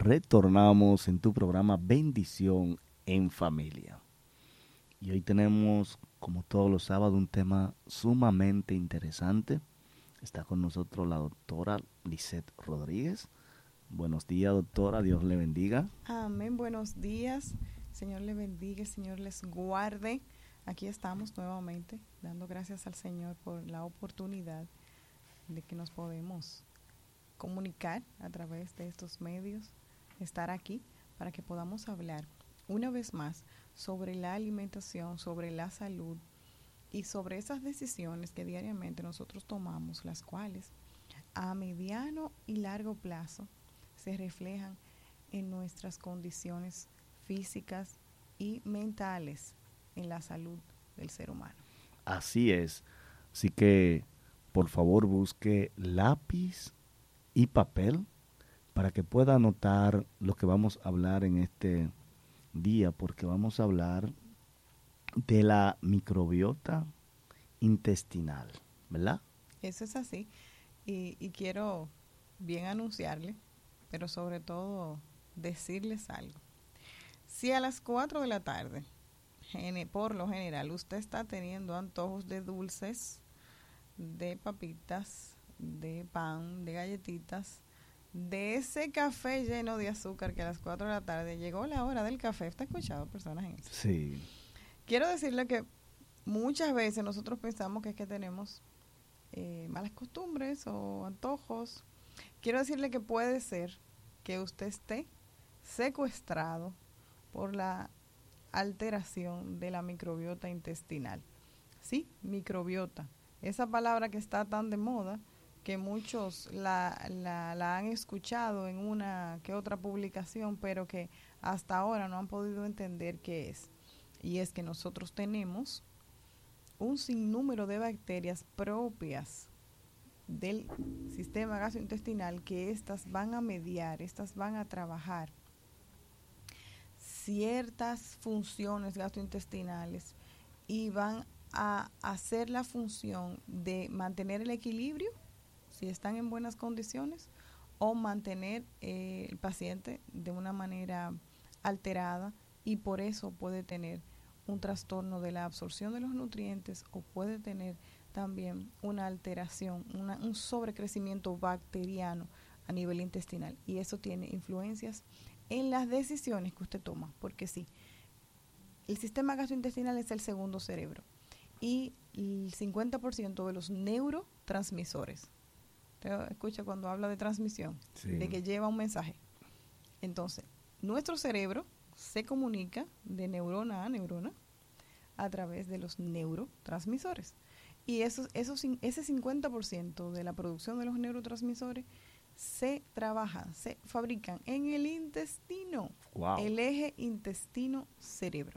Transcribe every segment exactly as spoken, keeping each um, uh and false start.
retornamos en tu programa Bendición en Familia. Y hoy tenemos, como todos los sábados, un tema sumamente interesante. Está con nosotros la doctora Lisette Rodríguez. Buenos días, doctora, Dios le bendiga. Amén, buenos días, Señor le bendiga, Señor les guarde. Aquí estamos nuevamente, dando gracias al Señor por la oportunidad de que nos podemos comunicar a través de estos medios, estar aquí para que podamos hablar una vez más sobre la alimentación, sobre la salud y sobre esas decisiones que diariamente nosotros tomamos, las cuales a mediano y largo plazo se reflejan en nuestras condiciones físicas y mentales, en la salud del ser humano. Así es, así que por favor busque lápiz y papel para que pueda anotar lo que vamos a hablar en este día, porque vamos a hablar de la microbiota intestinal, ¿verdad? Eso es así, y, y quiero bien anunciarle, pero sobre todo decirles algo. Si a las cuatro de la tarde, por lo general, usted está teniendo antojos de dulces, de papitas, de pan, de galletitas, de ese café lleno de azúcar que a las cuatro de la tarde llegó la hora del café. ¿Está escuchado, personas en eso? Sí. Quiero decirle que muchas veces nosotros pensamos que es que tenemos eh, malas costumbres o antojos. Quiero decirle que puede ser que usted esté secuestrado por la alteración de la microbiota intestinal. Sí, microbiota. Esa palabra que está tan de moda, que muchos la, la, la han escuchado en una que otra publicación, pero que hasta ahora no han podido entender qué es. Y es que nosotros tenemos un sinnúmero de bacterias propias del sistema gastrointestinal, que estas van a mediar, estas van a trabajar ciertas funciones gastrointestinales y van a hacer la función de mantener el equilibrio, si están en buenas condiciones, o mantener eh, el paciente de una manera alterada, y por eso puede tener un trastorno de la absorción de los nutrientes, o puede tener también una alteración, una, un sobrecrecimiento bacteriano a nivel intestinal, y eso tiene influencias en las decisiones que usted toma, porque sí, el sistema gastrointestinal es el segundo cerebro, y el cincuenta por ciento de los neurotransmisores, usted escucha cuando habla de transmisión, sí, de que lleva un mensaje. Entonces, nuestro cerebro se comunica de neurona a neurona a través de los neurotransmisores, y esos, esos, ese cincuenta por ciento de la producción de los neurotransmisores se trabajan, se fabrican en el intestino, wow, el eje intestino-cerebro.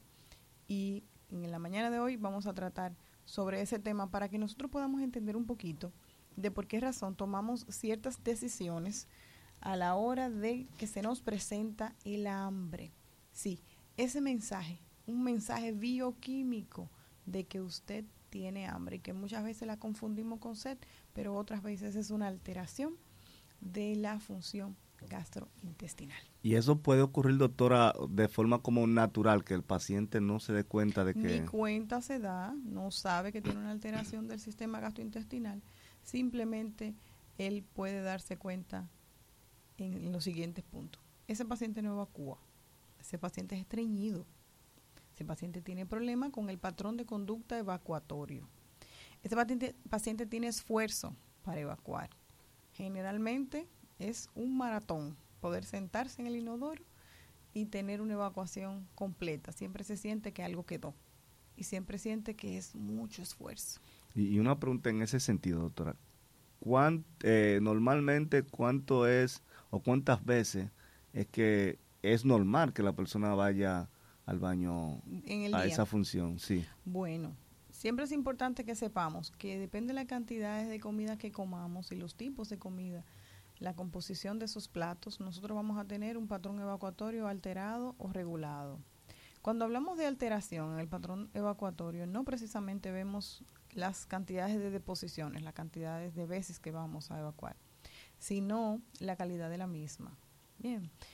Y en la mañana de hoy vamos a tratar sobre ese tema para que nosotros podamos entender un poquito de por qué razón tomamos ciertas decisiones a la hora de que se nos presenta el hambre. Sí, ese mensaje, un mensaje bioquímico de que usted tiene hambre, y que muchas veces la confundimos con sed, pero otras veces es una alteración de la función gastrointestinal. Y eso puede ocurrir, doctora, de forma como natural, que el paciente no se dé cuenta de que... Ni cuenta se da, no sabe que tiene una alteración del sistema gastrointestinal, simplemente él puede darse cuenta en, en los siguientes puntos. Ese paciente no evacúa, ese paciente es estreñido, ese paciente tiene problemas con el patrón de conducta evacuatorio, ese paciente, paciente tiene esfuerzo para evacuar. Generalmente es un maratón poder sentarse en el inodoro y tener una evacuación completa. Siempre se siente que algo quedó y siempre siente que es mucho esfuerzo. Y, y una pregunta en ese sentido, doctora. ¿Cuán, eh, normalmente cuánto es o cuántas veces es que es normal que la persona vaya al baño en el a día? Esa función? Sí. Bueno, siempre es importante que sepamos que depende de las cantidades de comida que comamos y los tipos de comida, la composición de esos platos, nosotros vamos a tener un patrón evacuatorio alterado o regulado. Cuando hablamos de alteración en el patrón evacuatorio, no precisamente vemos las cantidades de deposiciones, las cantidades de veces que vamos a evacuar, sino la calidad de la misma. Bien,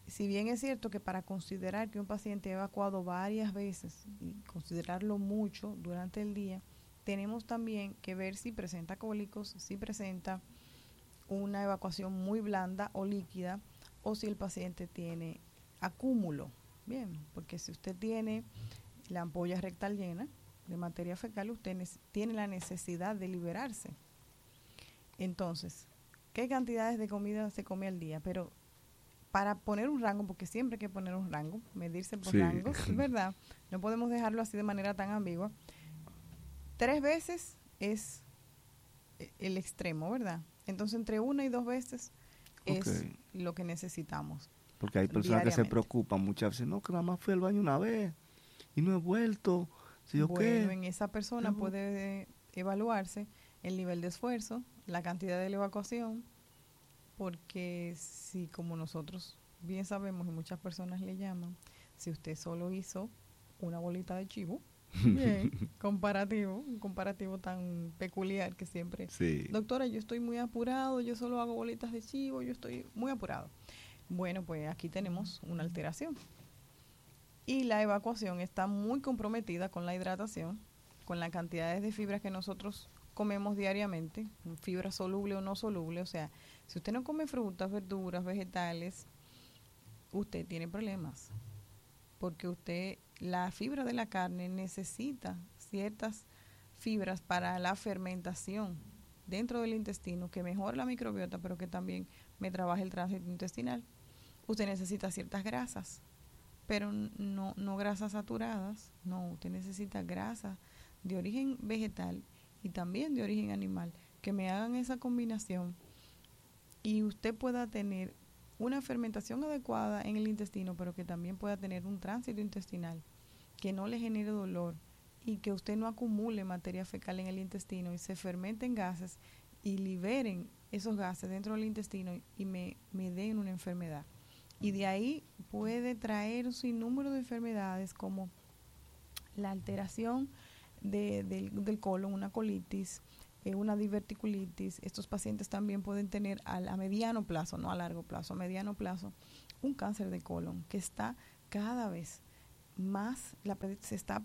si bien es cierto que para considerar que un paciente ha evacuado varias veces y considerarlo mucho durante el día, tenemos también que ver si presenta cólicos, si presenta una evacuación muy blanda o líquida, o si el paciente tiene acúmulo. Bien, porque si usted tiene la ampolla rectal llena de materia fecal, usted tiene la necesidad de liberarse. Entonces, ¿qué cantidades de comida se come al día? Pero para poner un rango, porque siempre hay que poner un rango, medirse por sí. rangos, ¿verdad? No podemos dejarlo así de manera tan ambigua. Tres veces es el extremo, ¿verdad? Entonces, entre una y dos veces es okay. lo que necesitamos. Porque hay personas que se preocupan muchas veces, no, que nada más fui al baño una vez y no he vuelto. ¿Sí o bueno, qué? en esa persona ¿Cómo? puede evaluarse el nivel de esfuerzo, la cantidad de la evacuación, porque si, como nosotros bien sabemos y muchas personas le llaman, si usted solo hizo una bolita de chivo, bien, comparativo, un comparativo tan peculiar que siempre, sí. doctora, yo estoy muy apurado, yo solo hago bolitas de chivo, yo estoy muy apurado. Bueno, pues aquí tenemos una alteración. Y la evacuación está muy comprometida con la hidratación, con las cantidades de fibras que nosotros comemos diariamente, fibra soluble o no soluble. O sea, si usted no come frutas, verduras, vegetales, usted tiene problemas. Porque usted, la fibra de la carne necesita ciertas fibras para la fermentación dentro del intestino, que mejora la microbiota, pero que también me trabaja el tránsito intestinal. Usted necesita ciertas grasas, pero no, no grasas saturadas, no, usted necesita grasas de origen vegetal y también de origen animal, que me hagan esa combinación y usted pueda tener una fermentación adecuada en el intestino, pero que también pueda tener un tránsito intestinal, que no le genere dolor y que usted no acumule materia fecal en el intestino y se fermenten gases y liberen esos gases dentro del intestino y me, me den una enfermedad. Y de ahí puede traer un sinnúmero de enfermedades como la alteración de, del, del colon, una colitis, eh, una diverticulitis. Estos pacientes también pueden tener a, a mediano plazo, no a largo plazo, a mediano plazo, un cáncer de colon que está cada vez más, la, se está,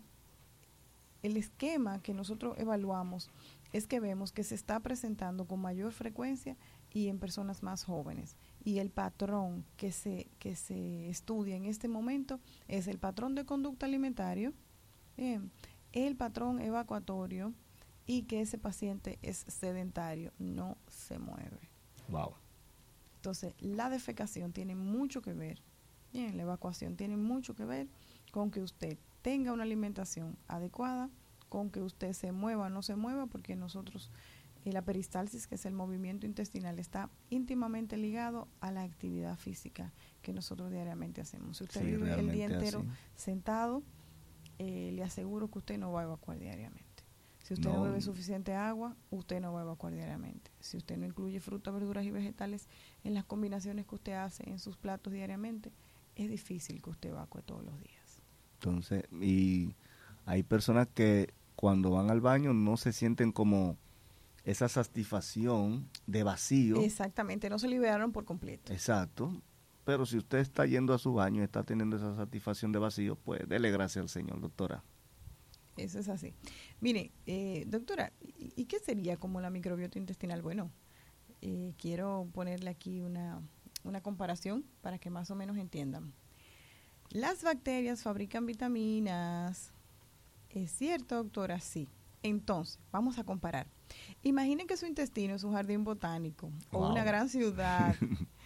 el esquema que nosotros evaluamos es que vemos que se está presentando con mayor frecuencia y en personas más jóvenes. Y el patrón que se, que se estudia en este momento es el patrón de conducta alimentario, bien, el patrón evacuatorio y que ese paciente es sedentario, no se mueve. Wow. Entonces, la defecación tiene mucho que ver, bien, la evacuación tiene mucho que ver con que usted tenga una alimentación adecuada, con que usted se mueva o no se mueva, porque nosotros, eh, la peristalsis, que es el movimiento intestinal, está íntimamente ligado a la actividad física que nosotros diariamente hacemos. Si usted Sí, vive el día entero así. sentado, eh, le aseguro que usted no va a evacuar diariamente. Si usted no, No bebe suficiente agua, usted no va a evacuar diariamente. Si usted no incluye frutas, verduras y vegetales en las combinaciones que usted hace en sus platos diariamente, es difícil que usted evacue todos los días. Entonces, y hay personas que cuando van al baño no se sienten como esa satisfacción de vacío. Exactamente, no se liberaron por completo. Exacto. Pero si usted está yendo a su baño y está teniendo esa satisfacción de vacío, pues dele gracias al Señor, doctora. Eso es así. Mire, eh, doctora, ¿y, ¿y qué sería como la microbiota intestinal? Bueno, eh, quiero ponerle aquí una, una comparación para que más o menos entiendan. Las bacterias fabrican vitaminas. ¿Es cierto, doctora? Sí. Entonces, vamos a comparar. Imaginen que su intestino es un jardín botánico Wow. o una gran ciudad.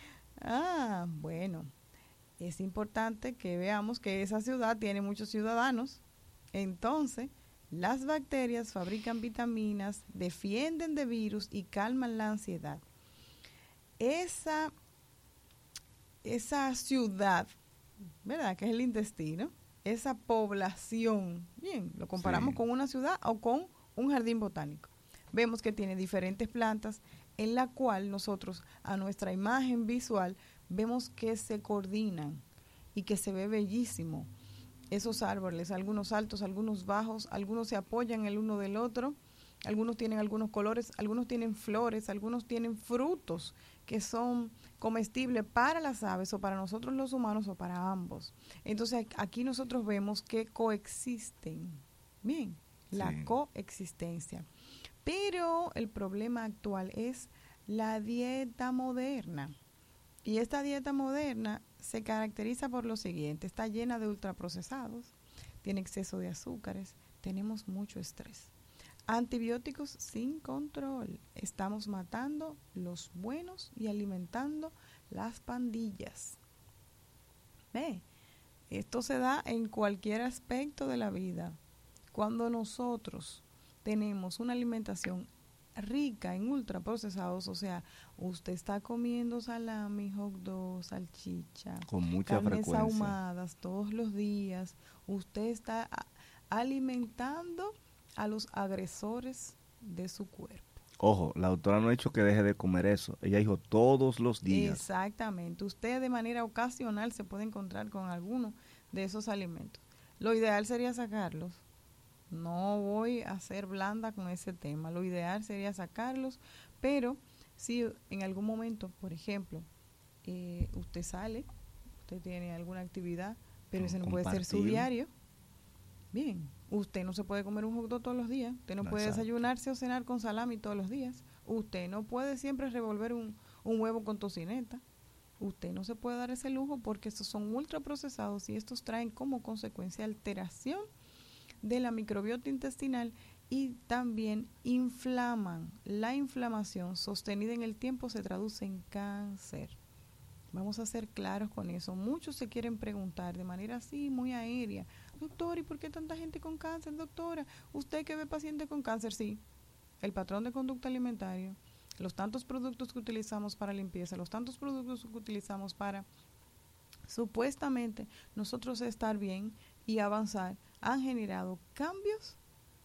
Ah, bueno. Es importante que veamos que esa ciudad tiene muchos ciudadanos. Entonces, las bacterias fabrican vitaminas, defienden de virus y calman la ansiedad. Esa, esa ciudad, ¿verdad? Que es el intestino, esa población, bien, lo comparamos Sí. con una ciudad o con un jardín botánico. Vemos que tiene diferentes plantas en la cual nosotros a nuestra imagen visual vemos que se coordinan y que se ve bellísimo. Esos árboles, algunos altos, algunos bajos, algunos se apoyan el uno del otro, algunos tienen algunos colores, algunos tienen flores, algunos tienen frutos que son comestibles para las aves o para nosotros los humanos o para ambos. Entonces aquí nosotros vemos que coexisten. Bien, la Sí. coexistencia. Pero el problema actual es la dieta moderna. Y esta dieta moderna se caracteriza por lo siguiente: está llena de ultraprocesados, tiene exceso de azúcares, tenemos mucho estrés. Antibióticos sin control. Estamos matando los buenos y alimentando las pandillas. ¿Ve? Esto se da en cualquier aspecto de la vida. Cuando nosotros tenemos una alimentación rica en ultraprocesados, o sea, usted está comiendo salami, hot dog, salchicha, Con mucha carnes frecuencia. ahumadas todos los días, usted está a- alimentando a los agresores de su cuerpo. Ojo, la doctora no ha dicho que deje de comer eso. Ella dijo todos los días. Exactamente. Usted de manera ocasional se puede encontrar con alguno de esos alimentos. Lo ideal sería sacarlos. No voy a ser blanda con ese tema. Lo ideal sería sacarlos, pero si en algún momento, por ejemplo, eh, usted sale, usted tiene alguna actividad, pero ese no puede ser su Compartir. diario. Bien, usted no se puede comer un hot dog todos los días, usted no puede Exacto. desayunarse o cenar con salami todos los días, usted no puede siempre revolver un, un huevo con tocineta, usted no se puede dar ese lujo porque estos son ultraprocesados y estos traen como consecuencia alteración de la microbiota intestinal y también inflaman. La inflamación sostenida en el tiempo se traduce en cáncer. Vamos a ser claros con eso. Muchos se quieren preguntar de manera así, muy aérea: doctor, ¿y por qué tanta gente con cáncer, doctora? ¿Usted que ve pacientes con cáncer? Sí, el patrón de conducta alimentaria, los tantos productos que utilizamos para limpieza, los tantos productos que utilizamos para supuestamente nosotros estar bien y avanzar, han generado cambios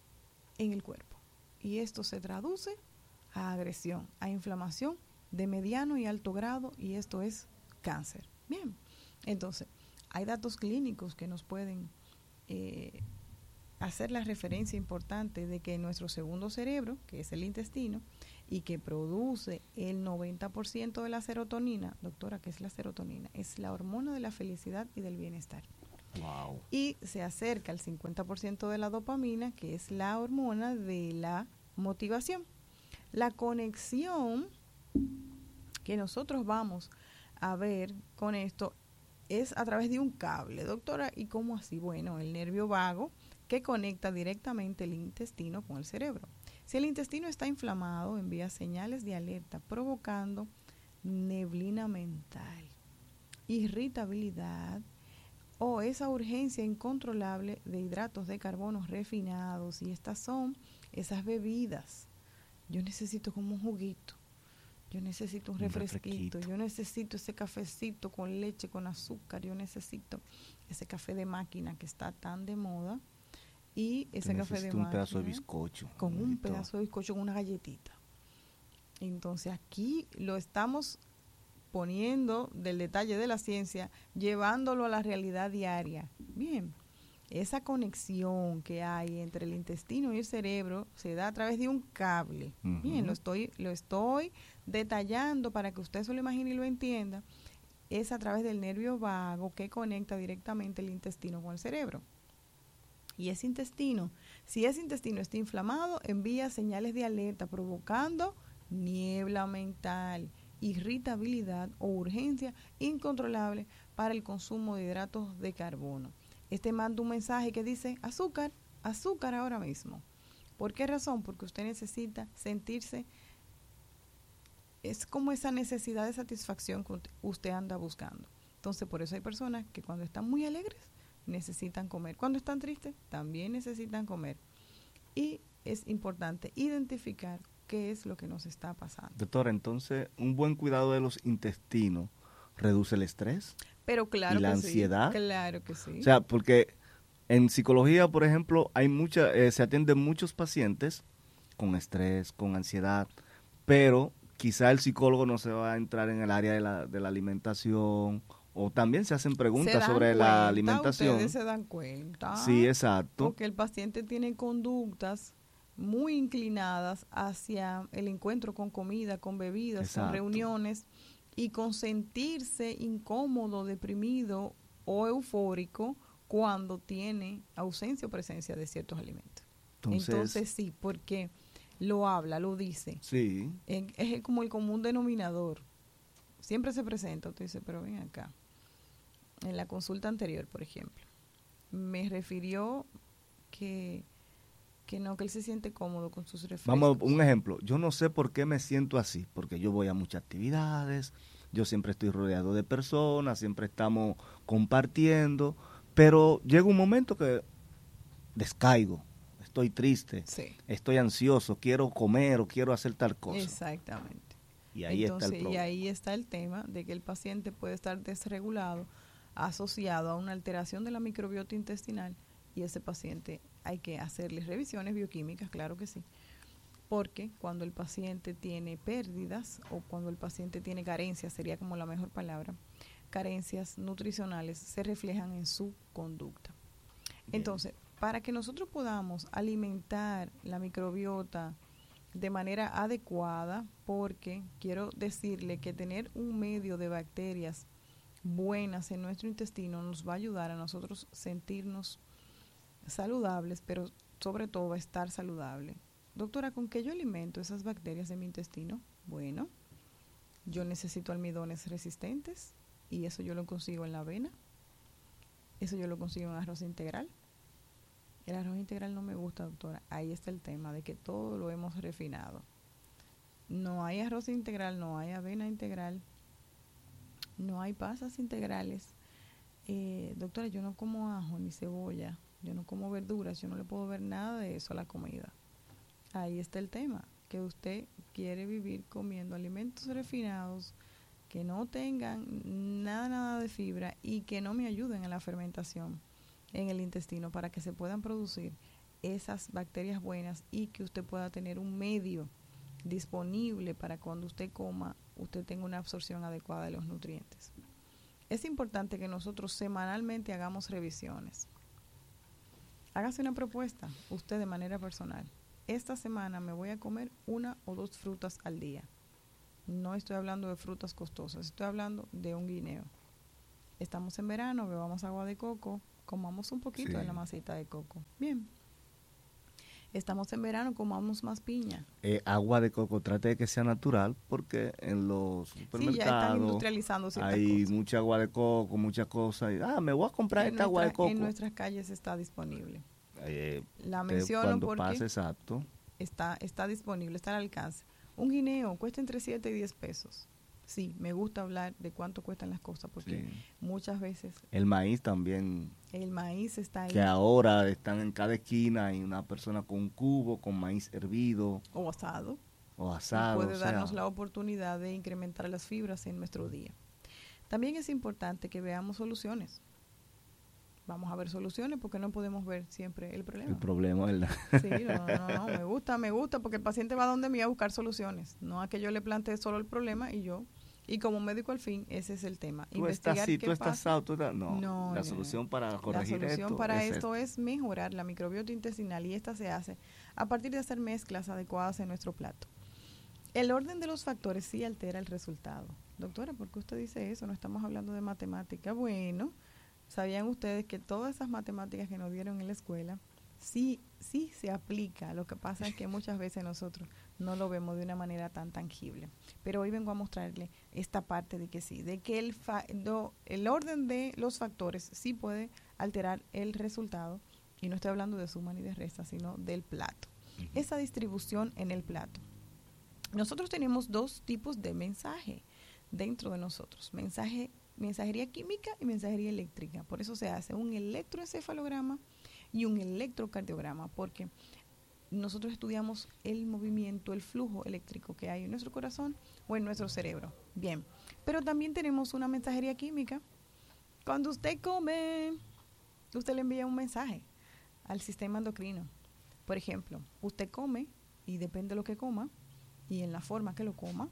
en el cuerpo. Y esto se traduce a agresión, a inflamación de mediano y alto grado, y esto es cáncer. Bien, entonces, hay datos clínicos que nos pueden eh, hacer la referencia importante de que nuestro segundo cerebro, que es el intestino, y que produce el noventa por ciento de la serotonina. Doctora, ¿qué es la serotonina? Es la hormona de la felicidad y del bienestar. Wow. Y se acerca al cincuenta por ciento de la dopamina, que es la hormona de la motivación. La conexión que nosotros vamos a ver con esto es a través de un cable, doctora. ¿Y cómo así? Bueno, el nervio vago que conecta directamente el intestino con el cerebro. Si el intestino está inflamado, envía señales de alerta provocando neblina mental, irritabilidad o esa urgencia incontrolable de hidratos de carbono refinados. Y estas son esas bebidas. Yo necesito como un juguito, yo necesito un Un refresquito, refresquito. yo necesito ese cafecito con leche, con azúcar, yo necesito ese café de máquina que está tan de moda. Y ese café de Necesito máquina un pedazo de bizcocho. con un y todo. pedazo de bizcocho, con una galletita. Entonces aquí lo estamos poniendo del detalle de la ciencia, llevándolo a la realidad diaria. Bien, esa conexión que hay entre el intestino y el cerebro se da a través de un cable. Ujú. Bien, lo estoy, lo estoy detallando para que usted se lo imagine y lo entienda. Es a través del nervio vago que conecta directamente el intestino con el cerebro. Y ese intestino, si ese intestino está inflamado, envía señales de alerta provocando niebla mental, irritabilidad o urgencia incontrolable para el consumo de hidratos de carbono. Este manda un mensaje que dice azúcar, azúcar ahora mismo. ¿Por qué razón? Porque usted necesita sentirse, es como esa necesidad de satisfacción que usted anda buscando. Entonces, por eso hay personas que cuando están muy alegres necesitan comer. Cuando están tristes, también necesitan comer. Y es importante identificar qué es lo que nos está pasando. Doctora, entonces, un buen cuidado de los intestinos reduce el estrés. Pero claro ¿Y la que ansiedad? sí. Claro que sí. O sea, porque en psicología, por ejemplo, hay mucha, eh, se atienden muchos pacientes con estrés, con ansiedad, pero quizá el psicólogo no se va a entrar en el área de la, de la alimentación, o también se hacen preguntas se dan sobre cuenta, la alimentación. Ustedes se dan cuenta. Sí, exacto. Porque el paciente tiene conductas muy inclinadas hacia el encuentro con comida, con bebidas, Exacto. con reuniones, y con sentirse incómodo, deprimido o eufórico cuando tiene ausencia o presencia de ciertos alimentos. Entonces, Entonces sí, porque lo habla, lo dice. Sí. Es, es como el común denominador. Siempre se presenta, usted dice, pero ven acá. En la consulta anterior, por ejemplo, me refirió que, que no, que él se siente cómodo con sus refrescos. Vamos, un ejemplo. Yo no sé por qué me siento así, porque yo voy a muchas actividades, yo siempre estoy rodeado de personas, siempre estamos compartiendo, pero llega un momento que descaigo, estoy triste, sí. estoy ansioso, quiero comer o quiero hacer tal cosa. Exactamente. Y ahí Entonces, está el problema. Y ahí está el tema de que el paciente puede estar desregulado, asociado a una alteración de la microbiota intestinal, y ese paciente hay que hacerle revisiones bioquímicas, claro que sí, porque cuando el paciente tiene pérdidas o cuando el paciente tiene carencias, sería como la mejor palabra, carencias nutricionales se reflejan en su conducta. Bien. Entonces, para que nosotros podamos alimentar la microbiota de manera adecuada, porque quiero decirle que tener un medio de bacterias buenas en nuestro intestino nos va a ayudar a nosotros sentirnos saludables, pero sobre todo a estar saludable. Doctora, ¿con qué yo alimento esas bacterias de mi intestino? Bueno, yo necesito almidones resistentes y eso yo lo consigo en la avena, eso yo lo consigo en arroz integral. El arroz integral no me gusta, doctora. Ahí está el tema de que todo lo hemos refinado. No hay arroz integral, no hay avena integral, no hay pasas integrales. Eh, doctora, yo no como ajo ni cebolla, yo no como verduras, yo no le puedo ver nada de eso a la comida. Ahí está el tema, que usted quiere vivir comiendo alimentos refinados que no tengan nada, nada de fibra y que no me ayuden a la fermentación en el intestino para que se puedan producir esas bacterias buenas y que usted pueda tener un medio disponible para cuando usted coma, usted tenga una absorción adecuada de los nutrientes. Es importante que nosotros semanalmente hagamos revisiones. Hágase una propuesta, usted de manera personal. Esta semana me voy a comer una o dos frutas al día. No estoy hablando de frutas costosas, estoy hablando de un guineo. Estamos en verano, bebamos agua de coco, comamos un poquito sí. de la masita de coco. Bien. Estamos en verano, comamos más piña. Eh, agua de coco, trate de que sea natural, porque en los supermercados sí, ya están industrializando ciertas hay cosas. mucha agua de coco, muchas cosas. Y, ah, me voy a comprar en esta nuestra, agua de coco. En nuestras calles está disponible. Eh, la menciono cuando porque pase, exacto. Está, está disponible, está al alcance. Un guineo cuesta entre siete y diez pesos. Sí, me gusta hablar de cuánto cuestan las cosas porque sí. muchas veces... El maíz también. El maíz está ahí. Que ahora están en cada esquina, hay una persona con un cubo, con maíz hervido. O asado. O asado. Y puede o darnos sea, la oportunidad de incrementar las fibras en nuestro día. También es importante que veamos soluciones. Vamos a ver soluciones porque no podemos ver siempre el problema. El problema, ¿verdad? Sí, no, no, no, me gusta, me gusta porque el paciente va donde mí a buscar soluciones, no a que yo le plantee solo el problema y yo, y como médico al fin, ese es el tema. Tú estás así, tú estás asado, tú estás, no, no, la no, solución para corregir esto. La solución esto para es esto es mejorar la microbiota intestinal y esta se hace a partir de hacer mezclas adecuadas en nuestro plato. El orden de los factores sí altera el resultado. Doctora, ¿por qué usted dice eso? No estamos hablando de matemática. Bueno, ¿sabían ustedes que todas esas matemáticas que nos dieron en la escuela sí, sí se aplica? Lo que pasa es que muchas veces nosotros no lo vemos de una manera tan tangible. Pero hoy vengo a mostrarle esta parte de que sí, de que el, fa, do, el orden de los factores sí puede alterar el resultado. Y no estoy hablando de suma ni de resta, sino del plato. Uh-huh. Esa distribución en el plato. Nosotros tenemos dos tipos de mensaje dentro de nosotros. Mensaje mensajería química y mensajería eléctrica. Por eso se hace un electroencefalograma y un electrocardiograma, porque nosotros estudiamos el movimiento, el flujo eléctrico que hay en nuestro corazón o en nuestro cerebro. Bien, pero también tenemos una mensajería química. Cuando usted come, usted le envía un mensaje al sistema endocrino. Por ejemplo, usted come y depende de lo que coma y en la forma que lo coma,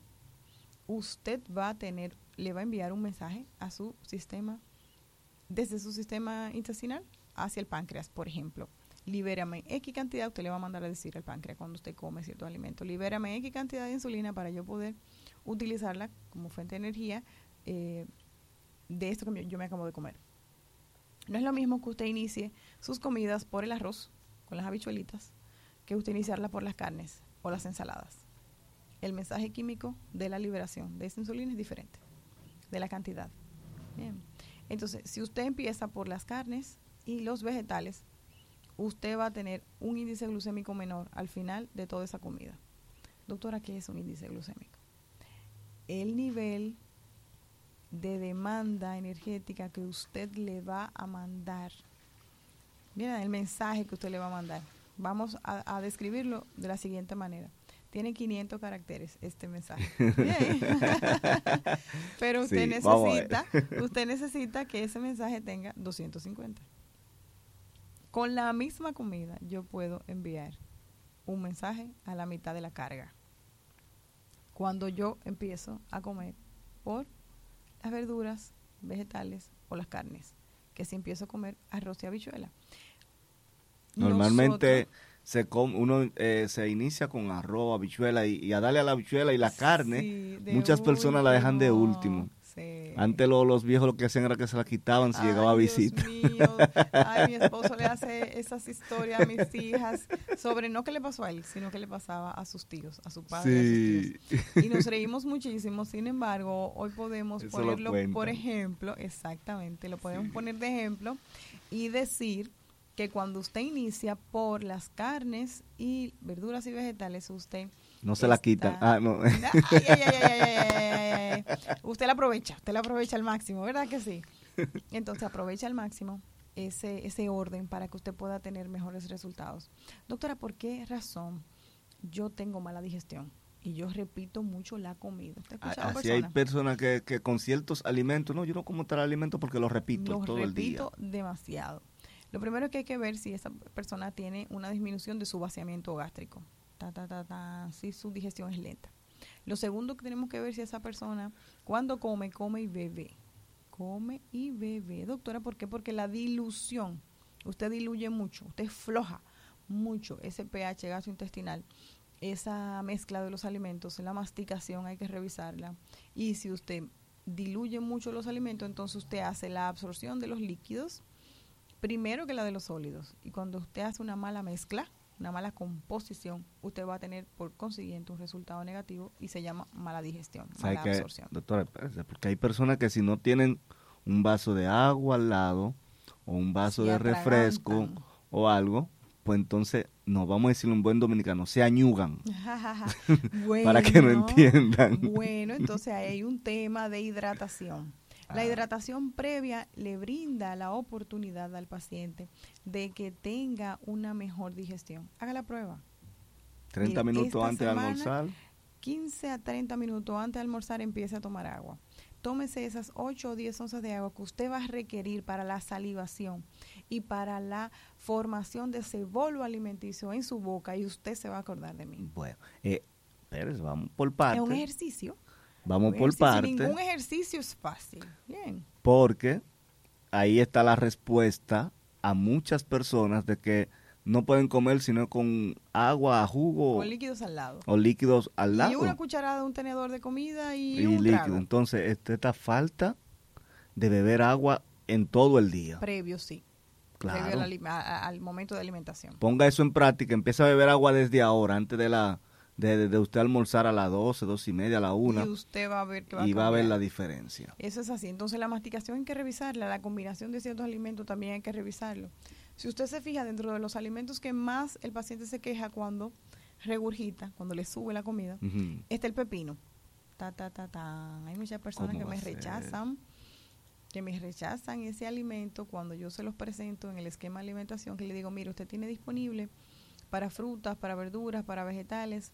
usted va a tener, le va a enviar un mensaje a su sistema, desde su sistema intestinal hacia el páncreas, por ejemplo. libérame X cantidad, usted le va a mandar a decir al páncreas cuando usted come ciertos alimentos, libérame X cantidad de insulina para yo poder utilizarla como fuente de energía eh, de esto que yo me acabo de comer. No es lo mismo que usted inicie sus comidas por el arroz, con las habichuelitas, que usted iniciarla por las carnes o las ensaladas. El mensaje químico de la liberación de esa insulina es diferente, de la cantidad. Bien. Entonces, si usted empieza por las carnes y los vegetales, usted va a tener un índice glucémico menor al final de toda esa comida. Doctora, ¿qué es un índice glucémico? El nivel de demanda energética que usted le va a mandar. Miren el mensaje que usted le va a mandar. Vamos a, a describirlo de la siguiente manera. Tiene quinientos caracteres este mensaje. Bien. Pero usted sí, necesita, usted necesita que ese mensaje tenga doscientos cincuenta. Con la misma comida yo puedo enviar un mensaje a la mitad de la carga. Cuando yo empiezo a comer por las verduras, vegetales o las carnes, que si empiezo a comer arroz y habichuela. Normalmente Nosotros, se come, uno eh, se inicia con arroz, habichuela y, y a darle a la habichuela y la carne. Sí, muchas último, personas la dejan de último. Sí. Antes lo, los viejos lo que hacían era que se la quitaban si Ay, llegaba a visita. Dios mío. Ay, mi esposo le hace esas historias a mis hijas sobre no que le pasó a él, sino que le pasaba a sus tíos, a su padre, sí. a sus tíos. Y nos reímos muchísimo. Sin embargo, hoy podemos Eso ponerlo, por ejemplo, exactamente, lo podemos sí. poner de ejemplo y decir que cuando usted inicia por las carnes y verduras y vegetales, usted no se está, la quitan. Ah, no. Ay, ay, ay, ay, ay, ay, ay. Usted la aprovecha, usted la aprovecha al máximo, ¿verdad que sí? Entonces aprovecha al máximo ese ese orden para que usted pueda tener mejores resultados. Doctora, ¿por qué razón yo tengo mala digestión? Y yo repito mucho la comida. ¿Usted escucha a la Así persona? hay personas que, que con ciertos alimentos, no, yo no como tal alimento porque los repito los todo el día. Los repito demasiado. Lo primero que hay que ver si esa persona tiene una disminución de su vaciamiento gástrico. Ta, ta, ta, ta, si su digestión es lenta. Lo segundo que tenemos que ver si esa persona cuando come, come y bebe. Come y bebe. Doctora, ¿por qué? Porque la dilución, usted diluye mucho, usted floja mucho ese pH gastrointestinal. Esa mezcla de los alimentos, la masticación hay que revisarla. Y si usted diluye mucho los alimentos, entonces usted hace la absorción de los líquidos primero que la de los sólidos. Y cuando usted hace una mala mezcla, una mala composición, usted va a tener por consiguiente un resultado negativo y se llama mala digestión, mala que, absorción. Doctora, porque hay personas que si no tienen un vaso de agua al lado o un vaso se de atragantan. refresco o algo, pues entonces, no vamos a decirle un buen dominicano, se añugan. Bueno, para que no entiendan. Bueno, entonces hay un tema de hidratación. La hidratación previa le brinda la oportunidad al paciente de que tenga una mejor digestión. Haga la prueba. treinta Mire, minutos antes de almorzar. quince a treinta minutos antes de almorzar empiece a tomar agua. Tómese esas ocho o diez onzas de agua que usted va a requerir para la salivación y para la formación de ese bolo alimenticio en su boca y usted se va a acordar de mí. Bueno, eh, Pérez, vamos por partes. Es un ejercicio. Vamos un por ejercicio, partes. Ningún ejercicio es fácil. Bien. Porque ahí está la respuesta a muchas personas de que no pueden comer sino con agua, jugo. O líquidos al lado. O líquidos al lado. Y una cucharada, un tenedor de comida y, y un líquido. trago. Entonces, esta, esta falta de beber agua en todo el día. Previo, sí. Claro. Previo al, a, al momento de alimentación. Ponga eso en práctica. Empieza a beber agua desde ahora, antes de la de, de, de usted almorzar a las doce, doce y media, a la una. Y usted va a ver que va y a va a ver la diferencia. Eso es así. Entonces, la masticación hay que revisarla. La combinación de ciertos alimentos también hay que revisarlo. Si usted se fija, dentro de los alimentos que más el paciente se queja cuando regurgita, cuando le sube la comida, uh-huh. está el pepino. Ta, ta, ta, ta. Hay muchas personas que me rechazan, que me rechazan ese alimento cuando yo se los presento en el esquema de alimentación, que le digo, mire, usted tiene disponible para frutas, para verduras, para vegetales,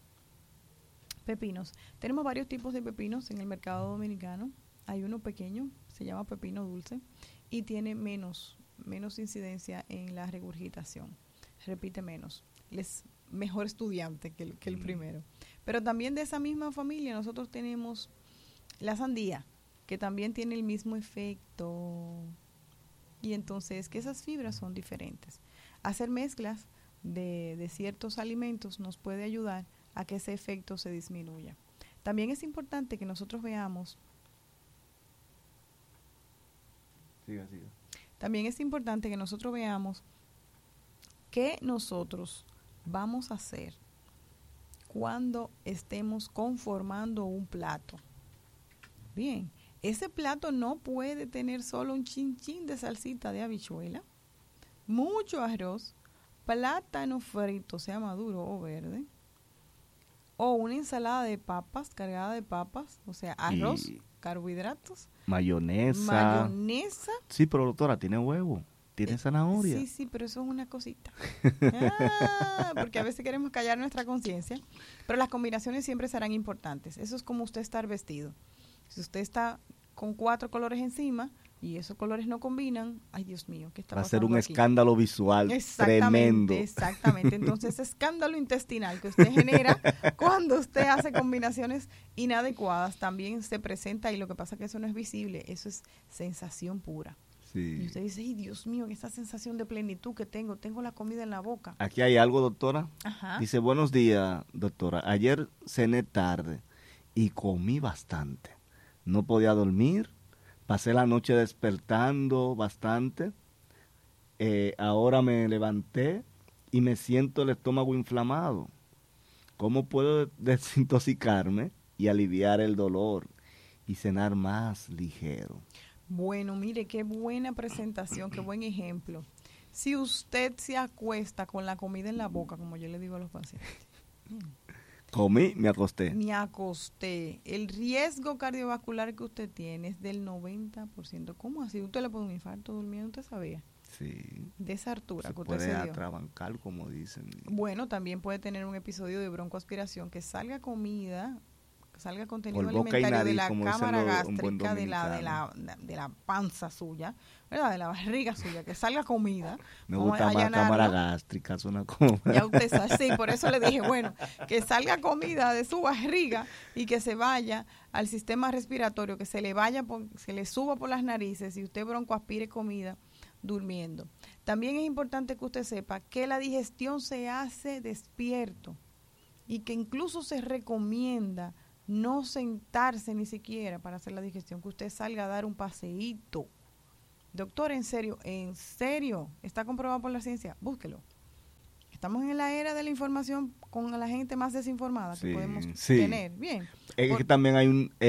pepinos. Tenemos varios tipos de pepinos en el mercado dominicano. Hay uno pequeño, se llama pepino dulce, y tiene menos menos incidencia en la regurgitación, repite menos, es mejor estudiante que el, que el primero. Pero también de esa misma familia nosotros tenemos la sandía, que también tiene el mismo efecto, y entonces que esas fibras son diferentes. hacer mezclas de, de ciertos alimentos nos puede ayudar a que ese efecto se disminuya. También es importante que nosotros veamos, siga, siga. también es importante que nosotros veamos qué nosotros vamos a hacer cuando estemos conformando un plato. Bien, ese plato no puede tener solo un chin chin de salsita de habichuela, mucho arroz, plátano frito, sea maduro o verde, o una ensalada de papas, cargada de papas, o sea, arroz, y carbohidratos, mayonesa. Mayonesa. Sí, pero doctora, tiene huevo, tiene eh, zanahoria. Sí, sí, pero eso es una cosita. Ah, porque a veces queremos callar nuestra conciencia, pero las combinaciones siempre serán importantes. Eso es como usted estar vestido. Si usted está con cuatro colores encima y esos colores no combinan, ay Dios mío, ¿qué está pasando? Va a ser un aquí? escándalo visual exactamente, tremendo. Exactamente, entonces ese escándalo intestinal que usted genera cuando usted hace combinaciones inadecuadas también se presenta, y lo que pasa es que eso no es visible, eso es sensación pura. Sí. Y usted dice, ay Dios mío, esa sensación de plenitud que tengo, tengo la comida en la boca. Aquí hay algo, doctora. Ajá. Dice, buenos días, doctora. Ayer cené tarde y comí bastante. No podía dormir. Pasé la noche despertando bastante. Eh, ahora me levanté y me siento el estómago inflamado. ¿Cómo puedo desintoxicarme y aliviar el dolor y cenar más ligero? Bueno, mire, qué buena presentación, qué buen ejemplo. Si usted se acuesta con la comida en la boca, como yo le digo a los pacientes. Comí, me acosté. Me acosté. El riesgo cardiovascular que usted tiene es del noventa por ciento. ¿Cómo así? ¿Usted le pone un infarto durmiendo? ¿Usted sabía? Sí. De esa altura se que usted puede se dio. atrabancar, como dicen. Bueno, también puede tener un episodio de broncoaspiración, que salga comida, que salga contenido Por boca y alimentario nariz, de la cámara lo, gástrica, de la, de, la, de la panza suya, ¿verdad? De la barriga suya, que salga comida. Me gusta más cámara gástrica, suena como... Ya usted sabe, sí, por eso le dije, bueno, que salga comida de su barriga y que se vaya al sistema respiratorio, que se le vaya, por, se le suba por las narices y usted broncoaspire comida durmiendo. También es importante que usted sepa que la digestión se hace despierto y que incluso se recomienda no sentarse ni siquiera para hacer la digestión, que usted salga a dar un paseíto. Doctor, en serio, en serio, está comprobado por la ciencia, búsquelo. Estamos en la era de la información con la gente más desinformada que sí, podemos sí. tener. Bien. Es por, que también hay un